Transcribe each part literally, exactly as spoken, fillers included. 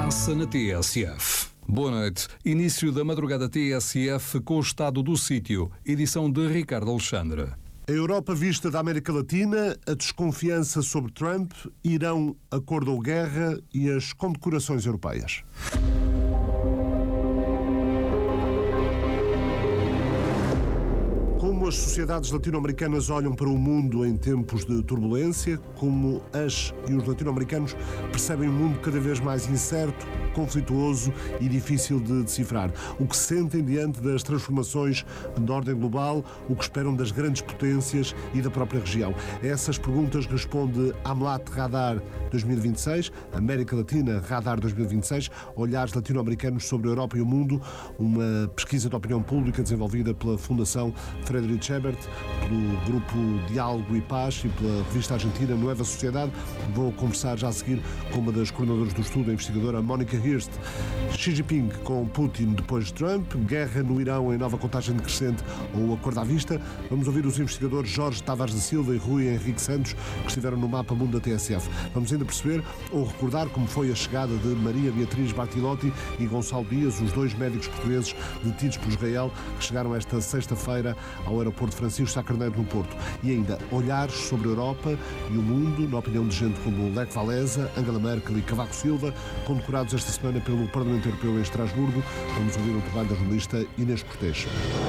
passa na T S F. Boa noite. Início da madrugada T S F com o estado do sítio. Edição de Ricardo Alexandre. A Europa vista da América Latina, a desconfiança sobre Trump, Irão, acordo ou guerra e as condecorações europeias. Como as sociedades latino-americanas olham para o mundo em tempos de turbulência, como as e os latino-americanos percebem um mundo cada vez mais incerto, conflituoso e difícil de decifrar. O que sentem diante das transformações de ordem global, o que esperam das grandes potências e da própria região. A essas perguntas responde Amlat Radar dois mil e vinte e seis, América Latina Radar dois mil e vinte e seis, Olhares Latino-Americanos sobre a Europa e o Mundo, uma pesquisa de opinião pública desenvolvida pela Fundação Friedrich Ebert, pelo Grupo Diálogo e Paz e pela revista argentina Nueva Sociedade. Vou conversar já a seguir com uma das coordenadoras do estudo, a investigadora Mónica Hirst. Xi Jinping com Putin depois de Trump, guerra no Irão em nova contagem decrescente ou acordo à vista. Vamos ouvir os investigadores Jorge Tavares da Silva e Rui Henrique Santos, que estiveram no Mapa Mundo da T S F. Vamos ainda perceber ou recordar como foi a chegada de Maria Beatriz Bartilotti e Gonçalo Dias, os dois médicos portugueses detidos por Israel, que chegaram esta sexta-feira ao aeroporto Francisco Sá Carneiro, no Porto. E ainda olhares sobre a Europa e o mundo, na opinião de gente como Lech Walesa, Angela Merkel e Cavaco Silva, condecorados esta semana pelo Parlamento Europeu em Estrasburgo. Vamos ouvir o trabalho da jornalista Inês Cortês.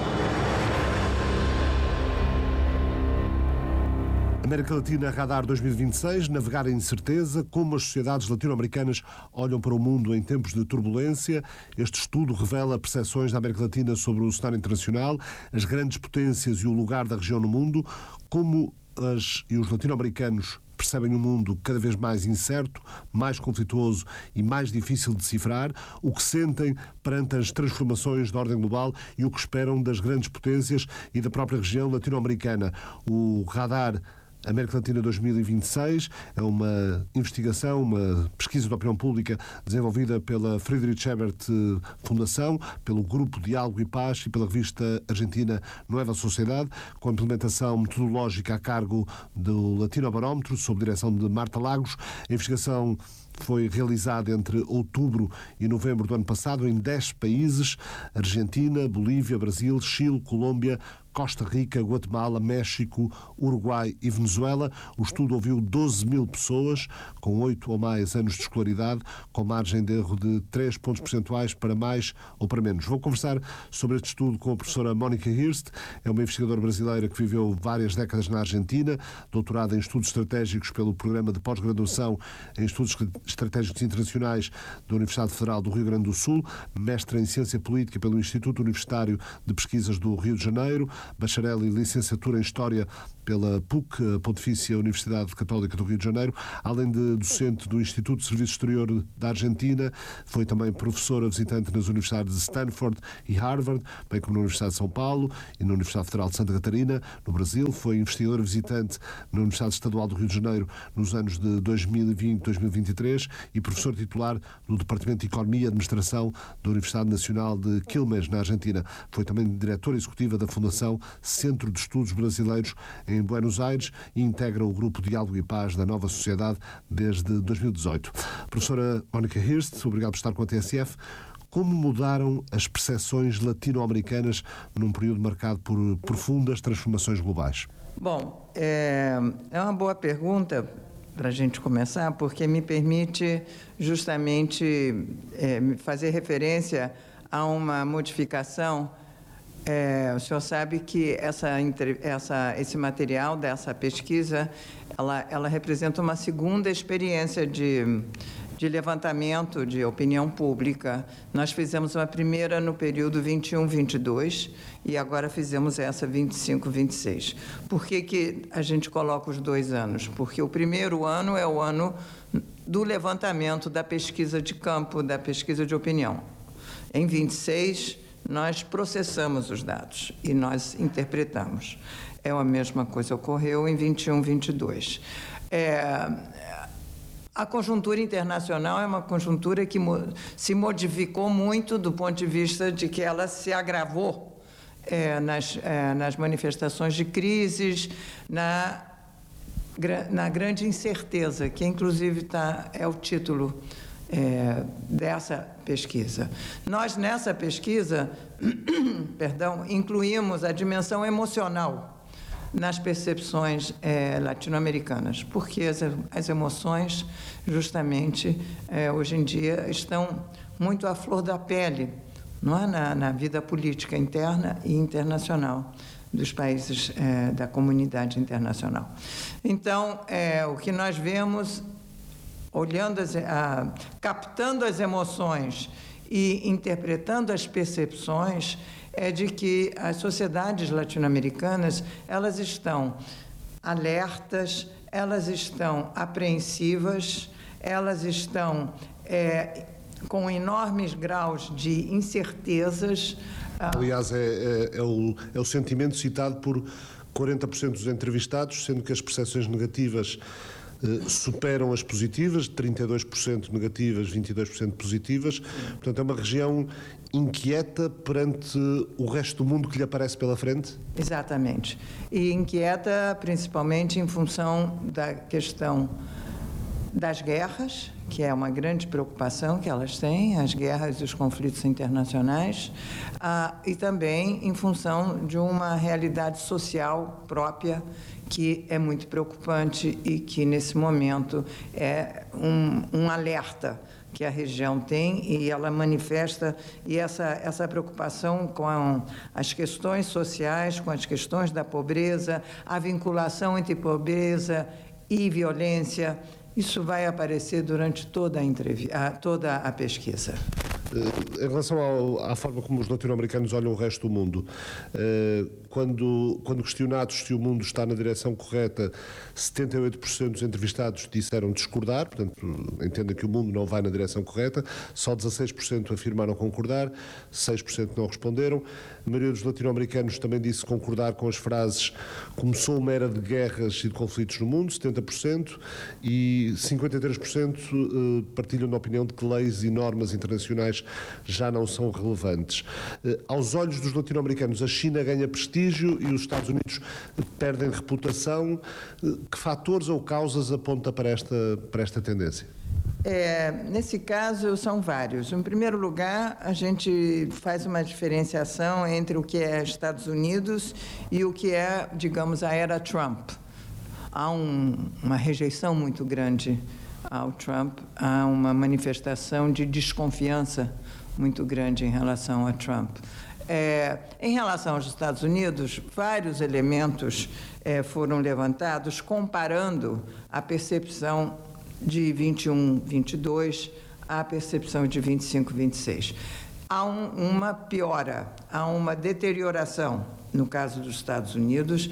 América Latina Radar dois mil e vinte e seis, navegar em incerteza, como as sociedades latino-americanas olham para o mundo em tempos de turbulência. Este estudo revela percepções da América Latina sobre o cenário internacional, as grandes potências e o lugar da região no mundo, como as e os latino-americanos percebem um mundo cada vez mais incerto, mais conflituoso e mais difícil de decifrar, o que sentem perante as transformações da ordem global e o que esperam das grandes potências e da própria região latino-americana. O Radar América Latina dois mil e vinte e seis é uma investigação, uma pesquisa de opinião pública desenvolvida pela Friedrich Ebert Fundação, pelo Grupo Diálogo e Paz e pela revista argentina Nueva Sociedade, com a implementação metodológica a cargo do Latinobarómetro, sob direção de Marta Lagos. A investigação foi realizada entre outubro e novembro do ano passado em dez países: Argentina, Bolívia, Brasil, Chile, Colômbia, Costa Rica, Guatemala, México, Uruguai e Venezuela. O estudo ouviu doze mil pessoas com oito ou mais anos de escolaridade, com margem de erro de três pontos percentuais para mais ou para menos. Vou conversar sobre este estudo com a professora Mónica Hirst. É uma investigadora brasileira que viveu várias décadas na Argentina, doutorada em estudos estratégicos pelo Programa de Pós-Graduação em Estudos Estratégicos Internacionais da Universidade Federal do Rio Grande do Sul, mestra em Ciência Política pelo Instituto Universitário de Pesquisas do Rio de Janeiro, bacharel e licenciatura em História pela P U C, a Pontifícia Universidade Católica do Rio de Janeiro, além de docente do Instituto de Serviço Exterior da Argentina. Foi também professora visitante nas universidades de Stanford e Harvard, bem como na Universidade de São Paulo e na Universidade Federal de Santa Catarina, no Brasil. Foi investigadora visitante na Universidade Estadual do Rio de Janeiro nos anos de dois mil e vinte a dois mil e vinte e três e professor titular do Departamento de Economia e Administração da Universidade Nacional de Quilmes, na Argentina. Foi também diretora executiva da Fundação Centro de Estudos Brasileiros em Buenos Aires e integra o Grupo Diálogo e Paz da Nova Sociedade desde dois mil e dezoito. Professora Mónica Hirst, obrigado por estar com a T S F. Como mudaram as percepções latino-americanas num período marcado por profundas transformações globais? Bom, é, é uma boa pergunta para a gente começar, porque me permite justamente é, fazer referência a uma modificação. É, o senhor sabe que essa, essa, esse material dessa pesquisa, ela, ela representa uma segunda experiência de, de levantamento de opinião pública. Nós fizemos uma primeira no período vinte e um, vinte e dois e agora fizemos essa vinte e cinco, vinte e seis. Por que que a gente coloca os dois anos? Porque o primeiro ano é o ano do levantamento da pesquisa de campo, da pesquisa de opinião. Em vinte e seis... nós processamos os dados e nós interpretamos. É a mesma coisa ocorreu em vinte e um, vinte e dois. É, a conjuntura internacional é uma conjuntura que se modificou muito do ponto de vista de que ela se agravou é, nas, é, nas manifestações de crises, na, na grande incerteza, que inclusive tá, é o título é, dessa pesquisa. Nós, nessa pesquisa, perdão, incluímos a dimensão emocional nas percepções é, latino-americanas, porque as, as emoções, justamente, é, hoje em dia, estão muito à flor da pele, não é? na, na vida política interna e internacional dos países é, da comunidade internacional. Então, é, o que nós vemos, olhando, as, a, captando as emoções e interpretando as percepções, é de que as sociedades latino-americanas, elas estão alertas, elas estão apreensivas, elas estão é, com enormes graus de incertezas. Aliás, é, é, é, o, é o sentimento citado por quarenta por cento dos entrevistados, sendo que as percepções negativas eh, superam as positivas, trinta e dois por cento negativas, vinte e dois por cento positivas. Portanto, é uma região inquieta perante o resto do mundo que lhe aparece pela frente? Exatamente. E inquieta principalmente em função da questão das guerras, que é uma grande preocupação que elas têm, as guerras e os conflitos internacionais, ah, e também em função de uma realidade social própria que é muito preocupante e que, nesse momento, é um, um alerta que a região tem, e ela manifesta, e essa, essa preocupação com as questões sociais, com as questões da pobreza, a vinculação entre pobreza e violência, isso vai aparecer durante toda a, entrevista, toda a pesquisa. Em relação ao, à forma como os latino-americanos olham o resto do mundo, quando, quando questionados se o mundo está na direção correta, setenta e oito por cento dos entrevistados disseram discordar, portanto, entendem que o mundo não vai na direção correta, só dezasseis por cento afirmaram concordar, seis por cento não responderam. A maioria dos latino-americanos também disse concordar com as frases "começou uma era de guerras e de conflitos no mundo", setenta por cento, e cinquenta e três por cento partilham da opinião de que leis e normas internacionais já não são relevantes. Aos olhos dos latino-americanos, a China ganha prestígio e os Estados Unidos perdem reputação. Que fatores ou causas aponta para esta, para esta tendência? É, nesse caso, são vários. Em primeiro lugar, a gente faz uma diferenciação entre o que é Estados Unidos e o que é, digamos, a era Trump. Há um, uma rejeição muito grande ao Trump, há uma manifestação de desconfiança muito grande em relação a Trump. É, em relação aos Estados Unidos, vários elementos é, foram levantados comparando a percepção de vinte e um, vinte e dois à percepção de vinte e cinco, vinte e seis. Há um, uma piora, há uma deterioração, no caso dos Estados Unidos,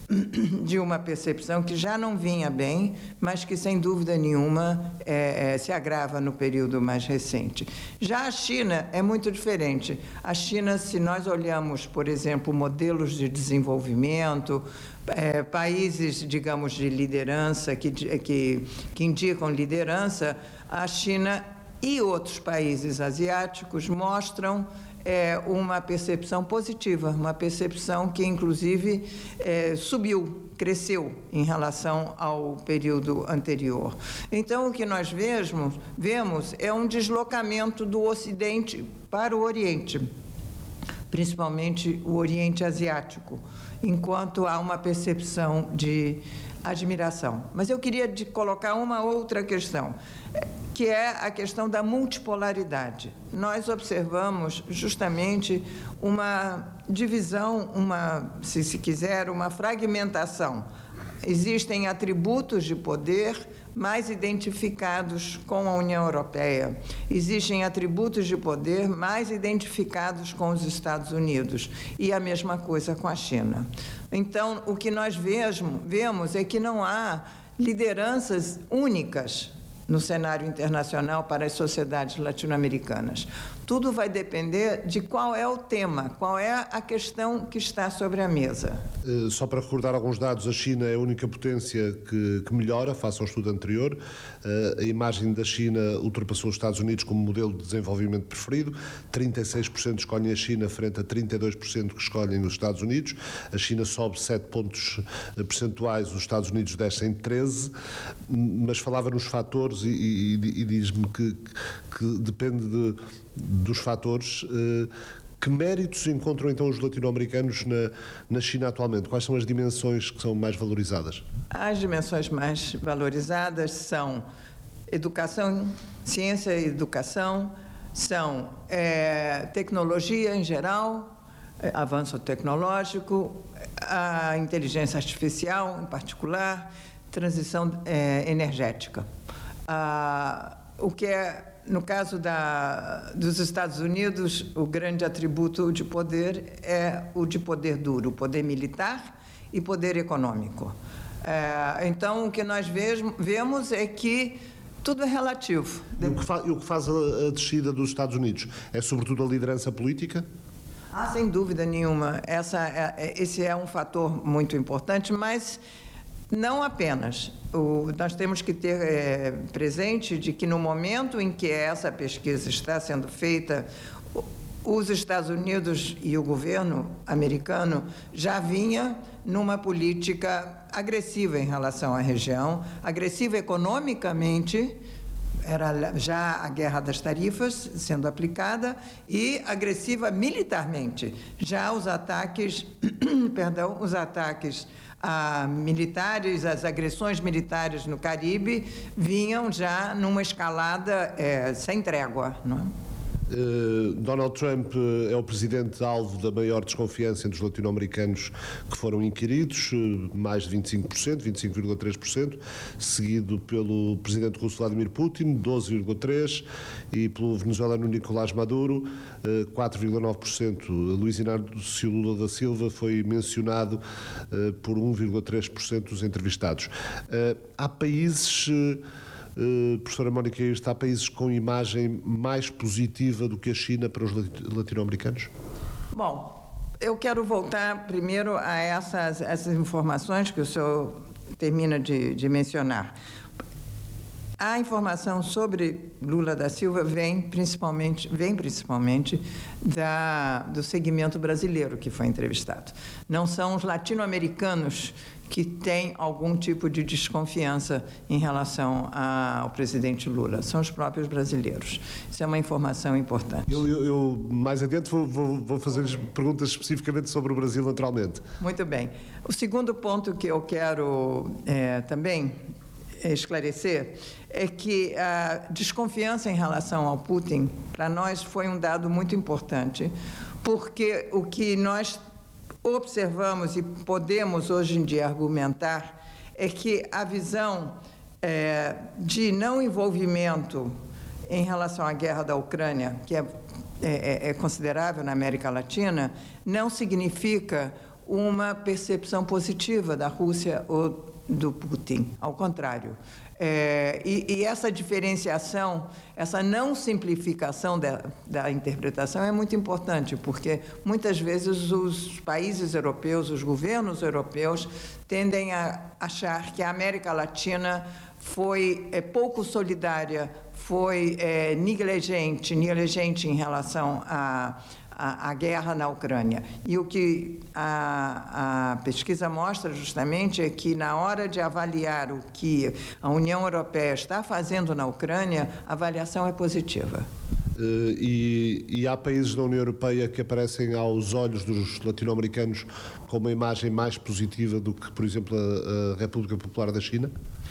de uma percepção que já não vinha bem, mas que, sem dúvida nenhuma, é, é, se agrava no período mais recente. Já a China é muito diferente. A China, se nós olhamos, por exemplo, modelos de desenvolvimento, é, países, digamos, de liderança, que, que, que indicam liderança, a China e outros países asiáticos mostram é uma percepção positiva, uma percepção que, inclusive, é, subiu, cresceu em relação ao período anterior. Então, o que nós vemos, vemos é um deslocamento do Ocidente para o Oriente, principalmente o Oriente Asiático, enquanto há uma percepção de admiração. Mas eu queria de colocar uma outra questão, que é a questão da multipolaridade. Nós observamos justamente uma divisão, uma, se se quiser, uma fragmentação. Existem atributos de poder mais identificados com a União Europeia. Existem atributos de poder mais identificados com os Estados Unidos. E a mesma coisa com a China. Então, o que nós vemos é que não há lideranças únicas no cenário internacional para as sociedades latino-americanas. Tudo vai depender de qual é o tema, qual é a questão que está sobre a mesa. Uh, só para recordar alguns dados, a China é a única potência que, que melhora face ao estudo anterior. Uh, a imagem da China ultrapassou os Estados Unidos como modelo de desenvolvimento preferido. trinta e seis por cento escolhem a China frente a trinta e dois por cento que escolhem os Estados Unidos. A China sobe sete pontos percentuais, os Estados Unidos descem treze, mas falava nos fatores fatores e, e, e diz-me que, que depende de, dos fatores. Que méritos encontram então os latino-americanos na, na China atualmente? Quais são as dimensões que são mais valorizadas? As dimensões mais valorizadas são educação, ciência e educação, são é, tecnologia em geral, é, avanço tecnológico, a inteligência artificial em particular, transição é, energética. Ah, o que é, no caso da, dos Estados Unidos, o grande atributo de poder é o de poder duro, poder militar e poder econômico. É, então, o que nós vemos é que tudo é relativo. E o que, fa- e o que faz a, a descida dos Estados Unidos? É sobretudo a liderança política? Ah, sem dúvida nenhuma. Essa é, esse é um fator muito importante, mas não apenas. O, nós temos que ter é, presente de que no momento em que essa pesquisa está sendo feita, os Estados Unidos e o governo americano já vinha numa política agressiva em relação à região, agressiva economicamente, era já a guerra das tarifas sendo aplicada, e agressiva militarmente, já os ataques, perdão, os ataques a militares, as agressões militares no Caribe vinham já numa escalada é, sem trégua, não é? Uh, Donald Trump uh, é o presidente alvo da maior desconfiança entre os latino-americanos que foram inquiridos, uh, mais de vinte e cinco por cento, vinte e cinco vírgula três por cento, seguido pelo presidente russo Vladimir Putin, doze vírgula três por cento, e pelo venezuelano Nicolás Maduro, uh, quatro vírgula nove por cento. Luiz Inácio Lula da Silva foi mencionado uh, por um vírgula três por cento dos entrevistados. Uh, há países... Uh, Uh, professora Mónica, há países com imagem mais positiva do que a China para os latino-americanos? Bom, eu quero voltar primeiro a essas, essas informações que o senhor termina de, de mencionar. A informação sobre Lula da Silva vem principalmente, vem principalmente da, do segmento brasileiro que foi entrevistado. Não são os latino-americanos que têm algum tipo de desconfiança em relação ao presidente Lula. São os próprios brasileiros. Isso é uma informação importante. Eu, eu, eu mais adiante, vou, vou, vou fazer-lhes perguntas especificamente sobre o Brasil, naturalmente. Muito bem. O segundo ponto que eu quero é, também esclarecer é que a desconfiança em relação ao Putin, para nós, foi um dado muito importante, porque o que nós observamos e podemos hoje em dia argumentar é que a visão é, de não envolvimento em relação à guerra da Ucrânia, que é, é, é considerável na América Latina, não significa uma percepção positiva da Rússia ou do Putin, ao contrário. É, e, e essa diferenciação, essa não simplificação da, da interpretação é muito importante, porque muitas vezes os países europeus, os governos europeus, tendem a achar que a América Latina foi é, pouco solidária, foi é, negligente, negligente em relação a A, a guerra na Ucrânia. E o que a, a pesquisa mostra justamente é que, na hora de avaliar o que a União Europeia está fazendo na Ucrânia, a avaliação é positiva. Uh, e, e há países da União Europeia que aparecem aos olhos dos latino-americanos com uma imagem mais positiva do que, por exemplo, a, a República Popular da China?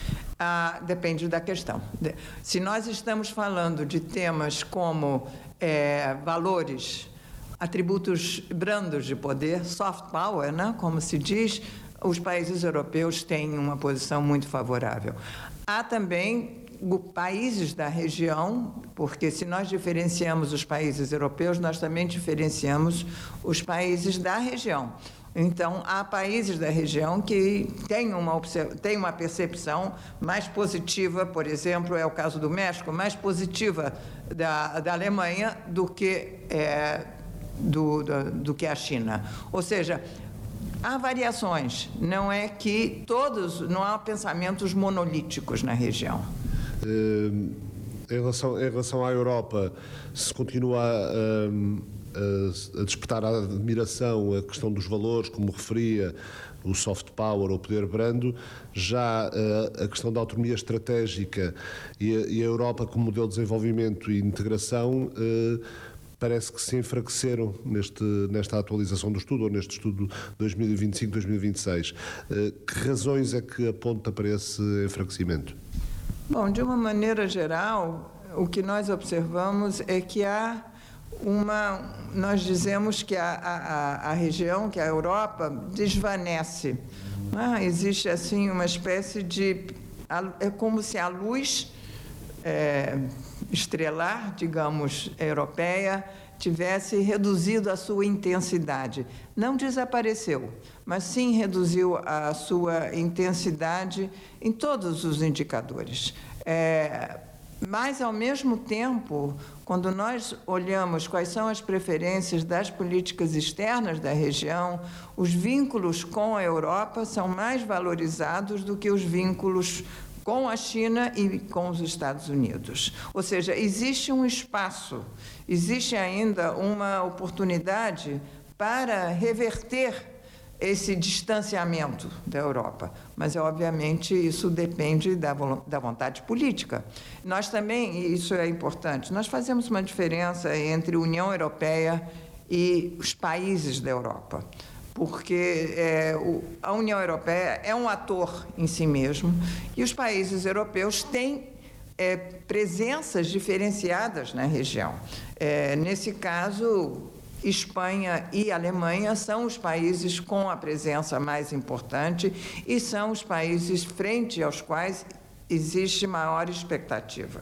Ah, depende da questão. Se nós estamos falando de temas como é, valores, atributos brandos de poder, soft power, né, como se diz, os países europeus têm uma posição muito favorável. Há também países da região, porque se nós diferenciamos os países europeus, nós também diferenciamos os países da região. Então, há países da região que têm uma, têm uma percepção mais positiva, por exemplo, é o caso do México, mais positiva da, da Alemanha do que... É, Do, do, do que a China. Ou seja, há variações, não é que todos, não há pensamentos monolíticos na região. Em relação, em relação à Europa, se continua a, a, a despertar a admiração a questão dos valores, como referia, o soft power, o poder brando, já a, a questão da autonomia estratégica e a, e a Europa como modelo de desenvolvimento e integração eh, parece que se enfraqueceram neste, nesta atualização do estudo, ou neste estudo dois mil e vinte e cinco, dois mil e vinte e seis. Eh, que razões é que aponta para esse enfraquecimento? Bom, de uma maneira geral, o que nós observamos é que há uma... Nós dizemos que a, a, a região, que a Europa, desvanece. Ah, existe, assim, uma espécie de... É como se a luz é, estrelar, digamos, europeia, tivesse reduzido a sua intensidade. Não desapareceu, mas sim reduziu a sua intensidade em todos os indicadores. É, mas, ao mesmo tempo, quando nós olhamos quais são as preferências das políticas externas da região, os vínculos com a Europa são mais valorizados do que os vínculos com a China e com os Estados Unidos. Ou seja, existe um espaço, existe ainda uma oportunidade para reverter esse distanciamento da Europa. Mas, obviamente, isso depende da, da vontade política. Nós também, e isso é importante, nós fazemos uma diferença entre a União Europeia e os países da Europa, porque é, o, a União Europeia é um ator em si mesmo e os países europeus têm é, presenças diferenciadas na região. É, nesse caso, Espanha e Alemanha são os países com a presença mais importante e são os países frente aos quais existe maior expectativa.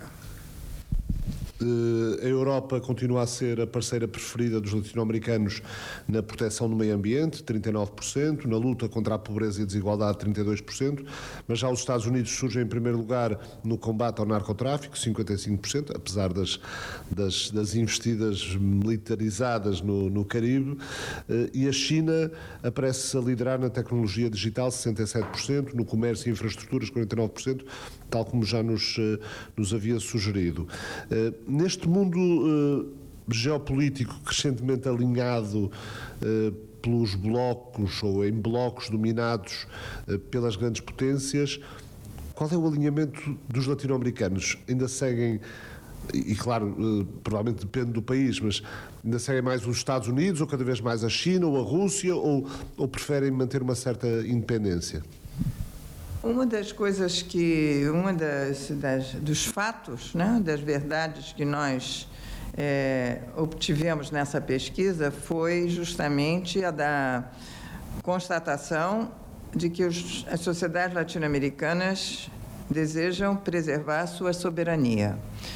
A Europa continua a ser a parceira preferida dos latino-americanos na proteção do meio ambiente, trinta e nove por cento, na luta contra a pobreza e a desigualdade, trinta e dois por cento, mas já os Estados Unidos surgem em primeiro lugar no combate ao narcotráfico, cinquenta e cinco por cento, apesar das, das, das investidas militarizadas no, no Caribe, e a China aparece a liderar na tecnologia digital, sessenta e sete por cento, no comércio e infraestruturas, quarenta e nove por cento, tal como já nos, nos havia sugerido. Neste mundo uh, geopolítico crescentemente alinhado uh, pelos blocos ou em blocos dominados uh, pelas grandes potências, qual é o alinhamento dos latino-americanos? Ainda seguem, e, e claro, uh, provavelmente depende do país, mas ainda seguem mais os Estados Unidos ou cada vez mais a China ou a Rússia ou, ou preferem manter uma certa independência? Uma das coisas que, uma das, das dos fatos, né, das verdades que nós é, obtivemos nessa pesquisa foi justamente a da constatação de que os, as sociedades latino-americanas desejam preservar a sua soberania.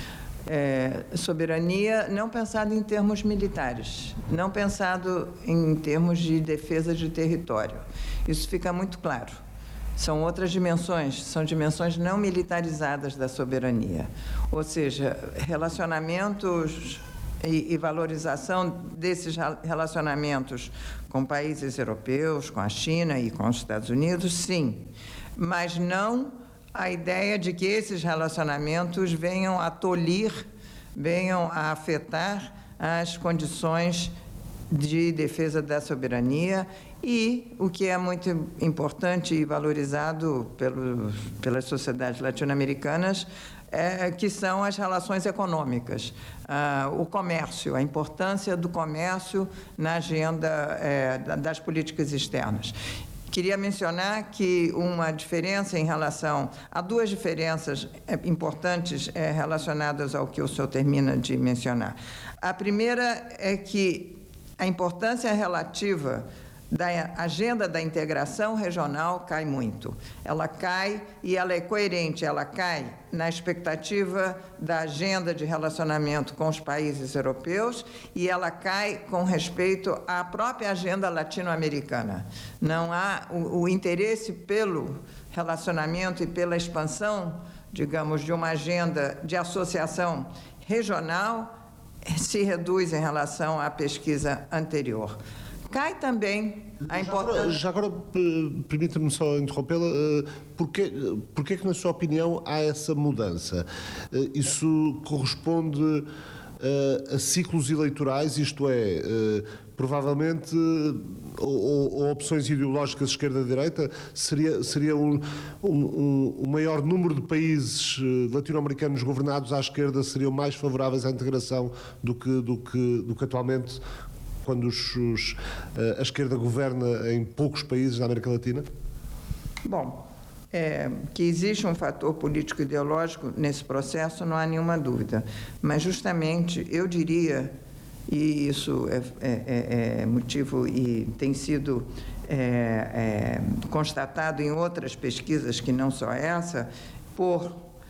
É, soberania não pensado em termos militares, não pensado em termos de defesa de território. Isso fica muito claro. São outras dimensões, são dimensões não militarizadas da soberania. Ou seja, relacionamentos e, e valorização desses relacionamentos com países europeus, com a China e com os Estados Unidos, sim. Mas não a ideia de que esses relacionamentos venham a tolir, venham a afetar as condições de defesa da soberania e o que é muito importante e valorizado pelo, pelas sociedades latino-americanas, é, que são as relações econômicas, ah, o comércio, a importância do comércio na agenda é, das políticas externas. Queria mencionar que uma diferença em relação... Há duas diferenças importantes é, relacionadas ao que o senhor termina de mencionar. A primeira é que a importância relativa da agenda da integração regional cai muito. Ela cai e ela é coerente, ela cai na expectativa da agenda de relacionamento com os países europeus e ela cai com respeito à própria agenda latino-americana. Não há o, o interesse pelo relacionamento e pela expansão, digamos, de uma agenda de associação regional se reduz em relação à pesquisa anterior. cai também a importância... Já agora, já agora permita-me só interrompê-la, porquê, porquê que, na sua opinião, há essa mudança? Isso corresponde a ciclos eleitorais, isto é, provavelmente, ou, ou opções ideológicas esquerda-direita, seria, seria um, um, um maior número de países latino-americanos governados à esquerda seriam mais favoráveis à integração do que, do que, do que atualmente, quando os, os, a esquerda governa em poucos países da América Latina? Bom, é, que existe um fator político-ideológico nesse processo, não há nenhuma dúvida. Mas, justamente, eu diria, e isso é, é, é motivo e tem sido é, é, constatado em outras pesquisas, que não só essa, por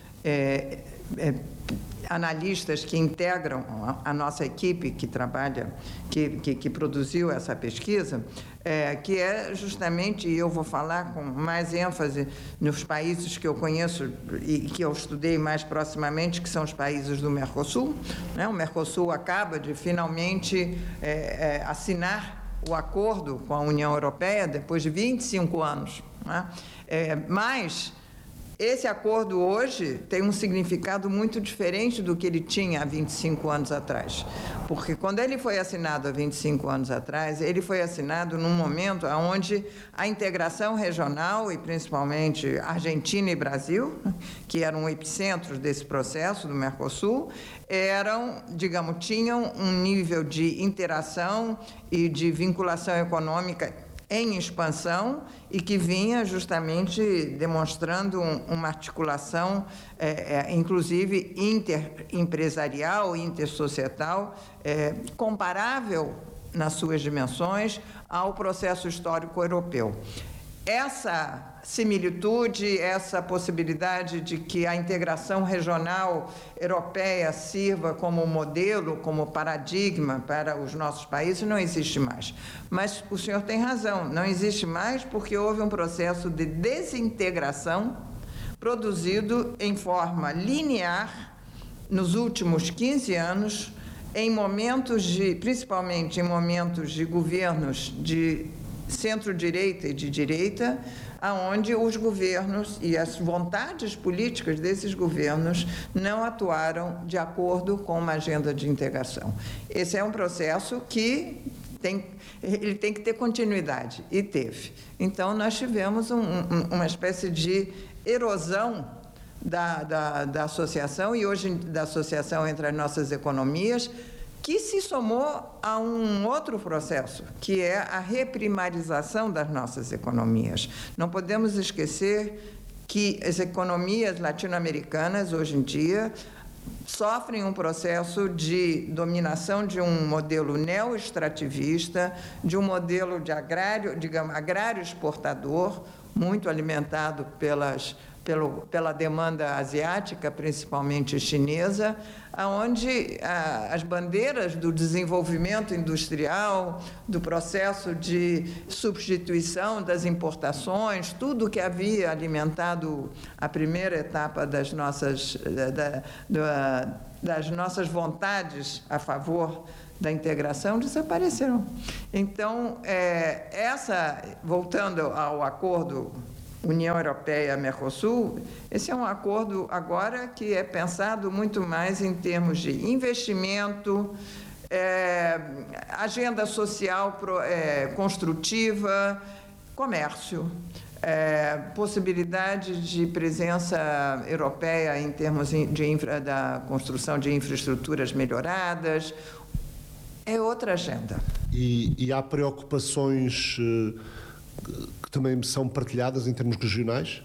é, é, analistas que integram a nossa equipe que trabalha, que, que, que produziu essa pesquisa, é, que é justamente, e eu vou falar com mais ênfase nos países que eu conheço e que eu estudei mais proximamente, que são os países do Mercosul, né? O Mercosul acaba de finalmente é, é, assinar o acordo com a União Europeia depois de vinte e cinco anos, né? É, mas esse acordo hoje tem um significado muito diferente do que ele tinha há vinte e cinco anos atrás. Porque quando ele foi assinado há vinte e cinco anos atrás, ele foi assinado num momento onde a integração regional, e principalmente Argentina e Brasil, que eram epicentros desse processo do Mercosul, eram, digamos, tinham um nível de interação e de vinculação econômica em expansão e que vinha justamente demonstrando um, uma articulação, é, é, inclusive interempresarial, intersocietal, é, comparável nas suas dimensões ao processo histórico europeu. Essa similitude, essa possibilidade de que a integração regional europeia sirva como modelo, como paradigma para os nossos países, não existe mais. Mas o senhor tem razão, não existe mais porque houve um processo de desintegração produzido em forma linear nos últimos quinze anos, em momentos de, principalmente em momentos de governos de centro-direita e de direita, aonde os governos e as vontades políticas desses governos não atuaram de acordo com uma agenda de integração. Esse é um processo que tem, ele tem que ter continuidade, e teve. Então, nós tivemos um, um, uma espécie de erosão da, da, da associação, e hoje da associação entre as nossas economias, que se somou a um outro processo, que é a reprimarização das nossas economias. Não podemos esquecer que as economias latino-americanas, hoje em dia, sofrem um processo de dominação de um modelo neo-extrativista, de um modelo de agrário, digamos, agrário exportador, muito alimentado pelas Pelo, pela demanda asiática, principalmente chinesa, onde ah, as bandeiras do desenvolvimento industrial, do processo de substituição das importações, tudo que havia alimentado a primeira etapa das nossas, da, da, das nossas vontades a favor da integração, desapareceram. Então, é, essa, voltando ao acordo União Europeia-Mercosul, esse é um acordo agora que é pensado muito mais em termos de investimento, é, agenda social pro, é, construtiva, comércio, é, possibilidade de presença europeia em termos de infra, da construção de infraestruturas melhoradas, é outra agenda. E, e há preocupações que também são partilhadas em termos regionais?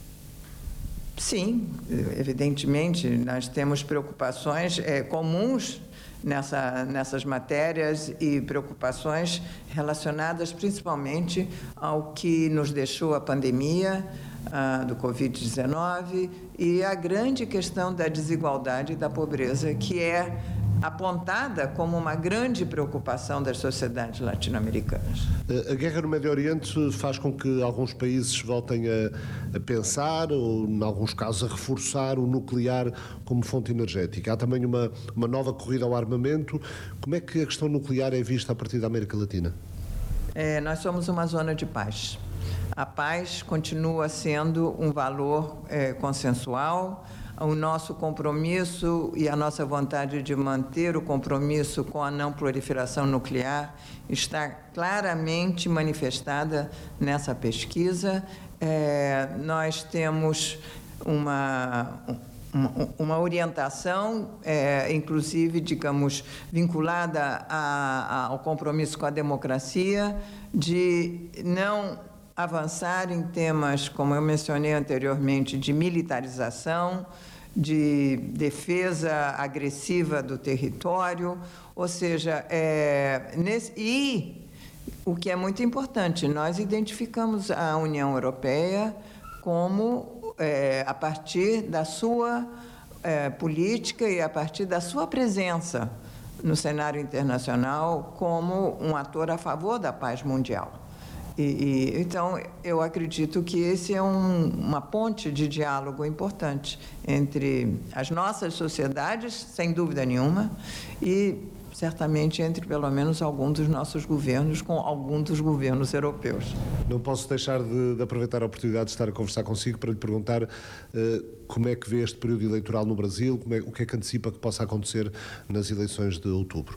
Sim, evidentemente, nós temos preocupações é, comuns nessa, nessas matérias e preocupações relacionadas principalmente ao que nos deixou a pandemia ah, do covid dezenove e a grande questão da desigualdade e da pobreza, que é apontada como uma grande preocupação das sociedades latino-americanas. A guerra no Médio Oriente faz com que alguns países voltem a, a pensar, ou, em alguns casos, a reforçar o nuclear como fonte energética. Há também uma, uma nova corrida ao armamento. Como é que a questão nuclear é vista a partir da América Latina? É, nós somos uma zona de paz. A paz continua sendo um valor é, consensual. O nosso compromisso e a nossa vontade de manter o compromisso com a não proliferação nuclear está claramente manifestada nessa pesquisa. É, nós temos uma, uma, uma orientação, é, inclusive, digamos, vinculada a, a, ao compromisso com a democracia, de não avançar em temas, como eu mencionei anteriormente, de militarização, de defesa agressiva do território, ou seja, é, nesse, e o que é muito importante, nós identificamos a União Europeia como, é, a partir da sua é, política e a partir da sua presença no cenário internacional, como um ator a favor da paz mundial. E, e, então, eu acredito que esse é um, uma ponte de diálogo importante entre as nossas sociedades, sem dúvida nenhuma, e certamente entre, pelo menos, alguns dos nossos governos com alguns dos governos europeus. Não posso deixar de, de aproveitar a oportunidade de estar a conversar consigo para lhe perguntar uh, como é que vê este período eleitoral no Brasil, como é, o que é que antecipa que possa acontecer nas eleições de outubro?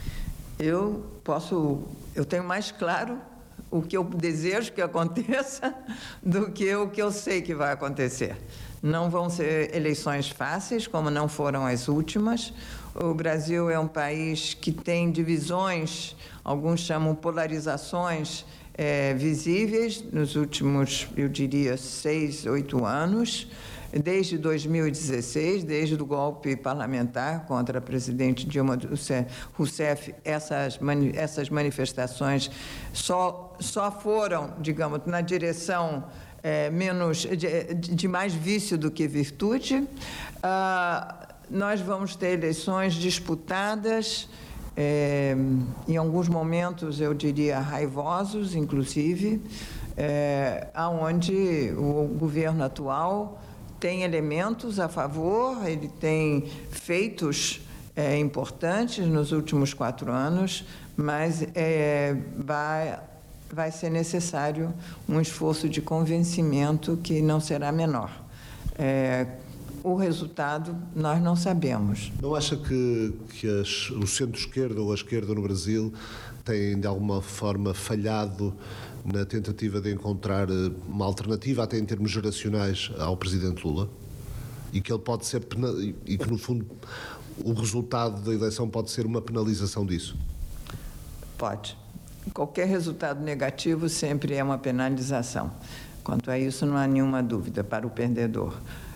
Eu posso, eu tenho mais claro o que eu desejo que aconteça do que o que eu sei que vai acontecer. Não vão ser eleições fáceis, como não foram as últimas. O Brasil é um país que tem divisões, alguns chamam polarizações é, visíveis nos últimos, eu diria, seis, oito anos. Desde dois mil e dezesseis, desde o golpe parlamentar contra a presidente Dilma Rousseff, essas, mani essas manifestações só, só foram, digamos, na direção é, menos, de, de mais vício do que virtude. Ah, nós vamos ter eleições disputadas, é, em alguns momentos, eu diria, raivosos, inclusive, é, onde o governo atual tem elementos a favor, ele tem feitos é, importantes nos últimos quatro anos, mas é, vai, vai ser necessário um esforço de convencimento que não será menor. É, o resultado nós não sabemos. Não acha que, que as, o centro-esquerda ou a esquerda no Brasil têm, de alguma forma, falhado na tentativa de encontrar uma alternativa, até em termos geracionais, ao presidente Lula? E que ele pode ser e que, no fundo, o resultado da eleição pode ser uma penalização disso? Pode. Qualquer resultado negativo sempre é uma penalização. Quanto a isso, não há nenhuma dúvida para o perdedor.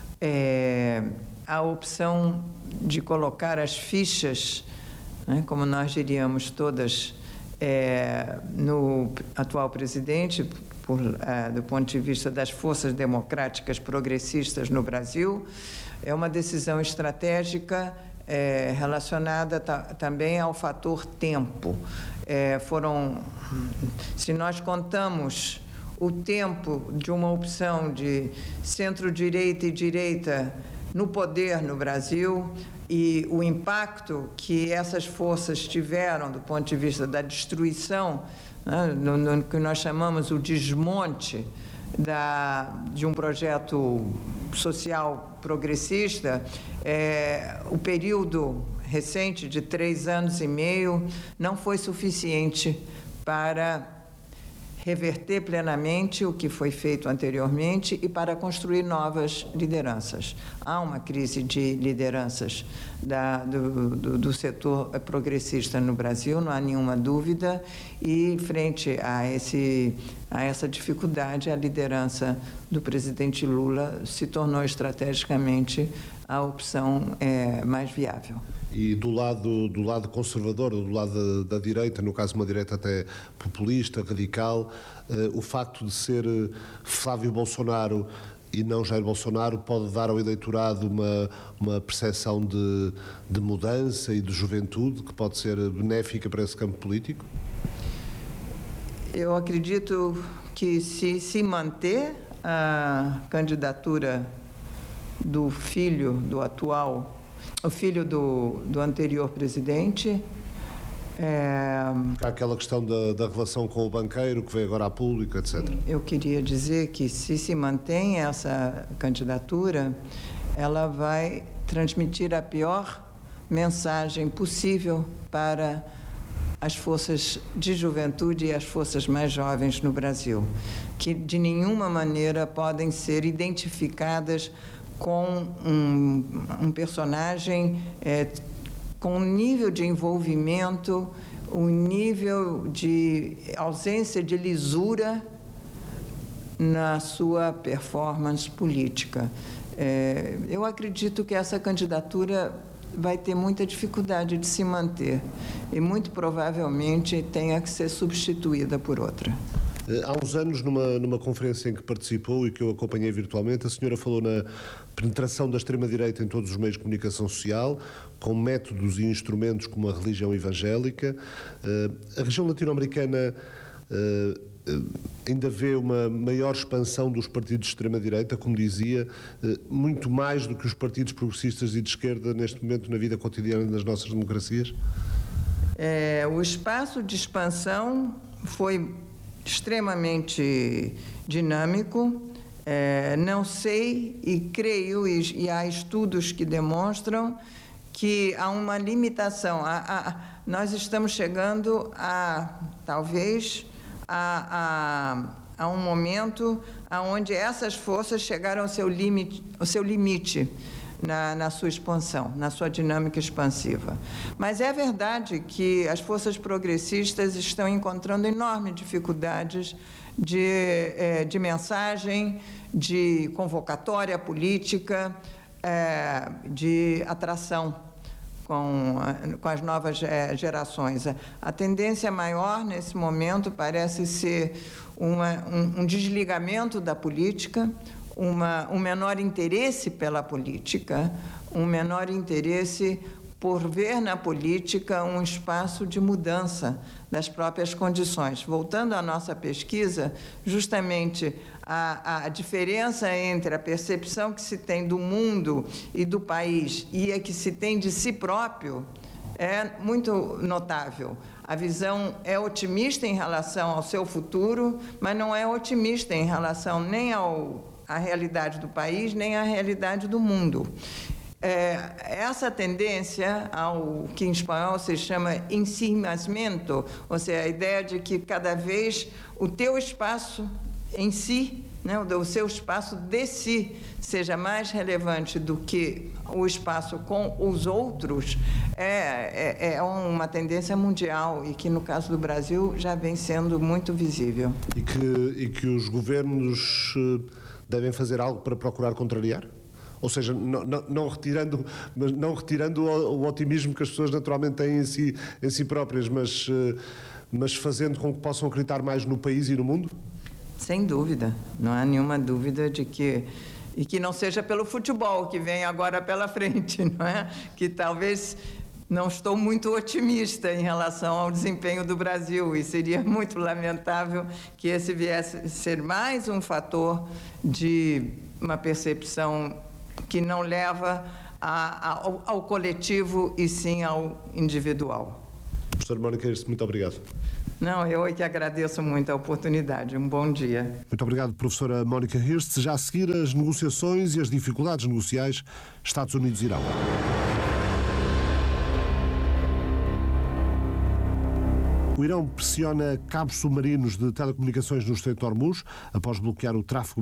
É, a opção de colocar as fichas, né, como nós diríamos todas, É, no atual presidente, por, é, do ponto de vista das forças democráticas progressistas no Brasil, é uma decisão estratégica é, relacionada também ao fator tempo. É, foram, se nós contamos o tempo de uma opção de centro-direita e direita no poder no Brasil, e o impacto que essas forças tiveram do ponto de vista da destruição, né, no, no que nós chamamos o desmonte da, de um projeto social progressista, é, o período recente de três anos e meio não foi suficiente para reverter plenamente o que foi feito anteriormente e para construir novas lideranças. Há uma crise de lideranças da, do, do, do setor progressista no Brasil, não há nenhuma dúvida, e frente a, esse, a essa dificuldade, a liderança do presidente Lula se tornou estrategicamente a opção é, mais viável. E do lado, do lado conservador, do lado da, da direita, no caso uma direita até populista, radical, eh, o facto de ser Flávio Bolsonaro e não Jair Bolsonaro pode dar ao eleitorado uma, uma percepção de, de mudança e de juventude que pode ser benéfica para esse campo político? Eu acredito que se se manter a candidatura do filho do atual, o filho do, do anterior presidente, É, Há aquela questão da, da relação com o banqueiro que veio agora a público, etcétera. eu queria dizer que, se se mantém essa candidatura, ela vai transmitir a pior mensagem possível para as forças de juventude e as forças mais jovens no Brasil, que de nenhuma maneira podem ser identificadas com um, um personagem é, com um nível de envolvimento, um nível de ausência de lisura na sua performance política. É, eu acredito que essa candidatura vai ter muita dificuldade de se manter e, muito provavelmente, tenha que ser substituída por outra. Há uns anos, numa, numa conferência em que participou e que eu acompanhei virtualmente, a senhora falou na penetração da extrema-direita em todos os meios de comunicação social, com métodos e instrumentos como a religião evangélica. A região latino-americana ainda vê uma maior expansão dos partidos de extrema-direita, como dizia, muito mais do que os partidos progressistas e de esquerda neste momento na vida cotidiana das nossas democracias? É, o espaço de expansão foi extremamente dinâmico. É, não sei e creio, e, e há estudos que demonstram que há uma limitação. A, a, nós estamos chegando a, talvez, a, a, a um momento onde essas forças chegaram ao seu limite, ao seu limite na, na sua expansão, na sua dinâmica expansiva. Mas é verdade que as forças progressistas estão encontrando enormes dificuldades de, é, de mensagem, de convocatória política, é, de atração com, com as novas é, gerações. A tendência maior, nesse momento, parece ser uma, um, um desligamento da política, uma, um menor interesse pela política, um menor interesse por ver na política um espaço de mudança das próprias condições. Voltando à nossa pesquisa, justamente a, a diferença entre a percepção que se tem do mundo e do país e a que se tem de si próprio é muito notável. A visão é otimista em relação ao seu futuro, mas não é otimista em relação nem ao, à realidade do país, nem à realidade do mundo. É, essa tendência ao que em espanhol se chama ensimismento, ou seja, a ideia de que cada vez o teu espaço em si, né, o seu espaço de si, seja mais relevante do que o espaço com os outros, é, é, é uma tendência mundial e que, no caso do Brasil, já vem sendo muito visível. E que, e que os governos devem fazer algo para procurar contrariar? Ou seja, não, não, não retirando, mas não retirando o, o otimismo que as pessoas naturalmente têm em si, em si próprias, mas, mas fazendo com que possam acreditar mais no país e no mundo? Sem dúvida, não há nenhuma dúvida de que, e que não seja pelo futebol que vem agora pela frente, não é? Que talvez não estou muito otimista em relação ao desempenho do Brasil e seria muito lamentável que esse viesse ser mais um fator de uma percepção que não leva a, a, ao, ao coletivo e sim ao individual. Professora Mónica Hirst, muito obrigado. Não, eu é que agradeço muito a oportunidade. Um bom dia. Muito obrigado, professora Mónica Hirst. Já a seguir, as negociações e as dificuldades negociais Estados Unidos-Irão. O Irão pressiona cabos submarinos de telecomunicações no Estreito de Hormuz após bloquear o tráfego